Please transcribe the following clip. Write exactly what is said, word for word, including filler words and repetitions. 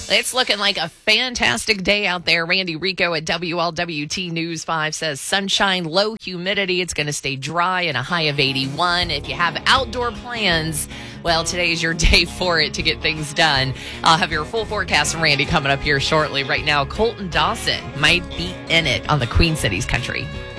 It's looking like a fantastic day out there. Randy Rico at W L W T News five says sunshine, low humidity. It's going to stay dry and a high of eighty-one. If you have outdoor plans, well, today is your day for it to get things done. I'll have your full forecast from Randy coming up here shortly. Right now, Colton Dawson might be in it on the Queen Cities Country.